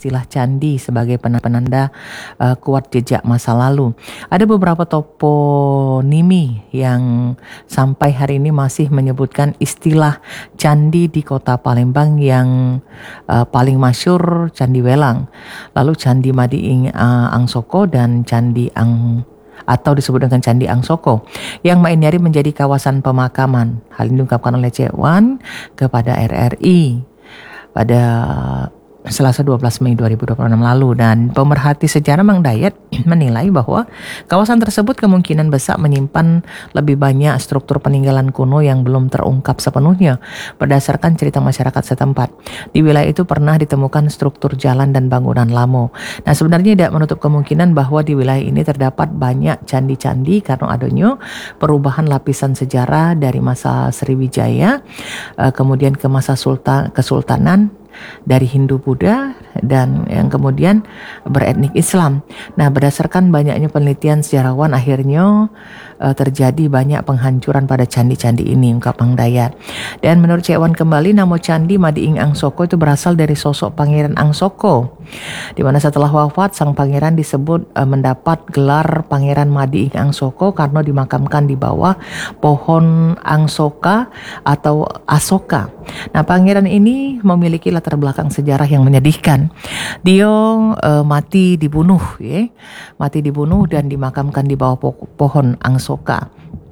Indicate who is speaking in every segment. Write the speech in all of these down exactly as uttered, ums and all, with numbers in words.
Speaker 1: istilah candi sebagai penanda uh, kuat jejak masa lalu. Ada beberapa toponimi yang sampai hari ini masih menyebutkan istilah candi di kota Palembang, yang uh, paling masyur Candi Welang, lalu Candi Madiing uh, Angsoko dan Candi Ang atau disebut dengan Candi Angsoko yang Mainyari menjadi kawasan pemakaman. Hal ini diungkapkan oleh Cik Wan kepada R R I pada Selasa dua belas Mei dua ribu dua puluh enam lalu, dan pemerhati sejarah Mang Dayat menilai bahwa kawasan tersebut kemungkinan besar menyimpan lebih banyak struktur peninggalan kuno yang belum terungkap sepenuhnya berdasarkan cerita masyarakat setempat. Di wilayah itu pernah ditemukan struktur jalan dan bangunan lamo. Nah, sebenarnya tidak menutup kemungkinan bahwa di wilayah ini terdapat banyak candi-candi karena adanya perubahan lapisan sejarah dari masa Sriwijaya kemudian ke masa Sultan Kesultanan, dari Hindu Buddha, dan yang kemudian beretnik Islam. Nah, berdasarkan banyaknya penelitian sejarawan, akhirnya uh, terjadi banyak penghancuran pada candi-candi ini, ungkap Mang Dayat. Dan menurut Cik Wan kembali, nama candi Madiing Angsoko itu berasal dari sosok Pangeran Angsoko, di mana setelah wafat sang pangeran disebut uh, mendapat gelar Pangeran Madiing Angsoko karena dimakamkan di bawah pohon Angsoka atau Asoka. Nah, pangeran ini memiliki latar belakang sejarah yang menyedihkan. Dia uh, mati dibunuh, ya, mati dibunuh dan dimakamkan di bawah po- pohon Angsoka.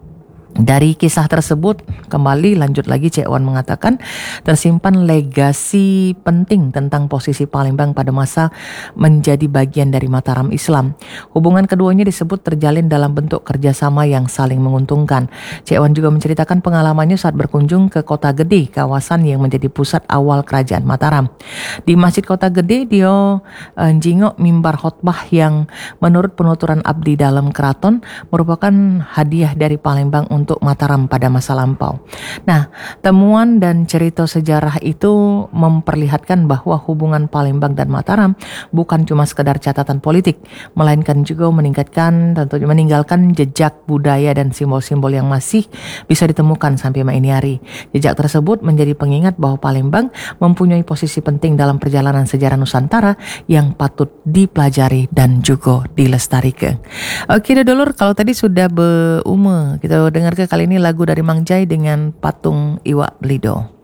Speaker 1: Dari kisah tersebut, kembali lanjut lagi Cik Wan mengatakan tersimpan legasi penting tentang posisi Palembang pada masa menjadi bagian dari Mataram Islam. Hubungan keduanya disebut terjalin dalam bentuk kerjasama yang saling menguntungkan. Cik Wan juga menceritakan pengalamannya saat berkunjung ke Kota Gede, kawasan yang menjadi pusat awal kerajaan Mataram. Di Masjid Kota Gede, dia uh, jingok mimbar khotbah yang menurut penuturan abdi dalam keraton merupakan hadiah dari Palembang untuk untuk Mataram pada masa lampau. Nah, temuan dan cerita sejarah itu memperlihatkan bahwa hubungan Palembang dan Mataram bukan cuma sekedar catatan politik, melainkan juga meningkatkan, tentunya meninggalkan jejak budaya dan simbol-simbol yang masih bisa ditemukan sampai ini hari. Jejak tersebut menjadi pengingat bahwa Palembang mempunyai posisi penting dalam perjalanan sejarah Nusantara yang patut dipelajari dan juga dilestarikan. Oke, dulur, kalau tadi sudah berume, kita dengar ke kali ini lagu dari Mang Jai dengan Patung Iwak Belido.